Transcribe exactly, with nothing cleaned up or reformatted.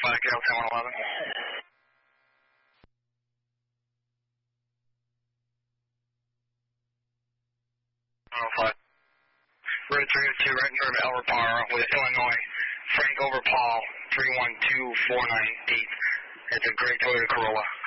five, K L ten one eleven. one oh five. Road three oh two, right in front of Elmer Parr with Illinois. Frank over Paul, three one two four nine eight. It's a great Toyota Corolla.